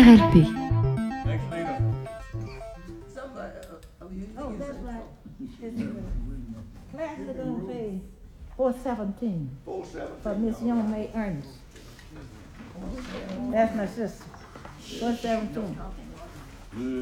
RRP. Oh, that's right. Class is gonna pay 417 for Miss Young May Ernest. That's my sister. 417.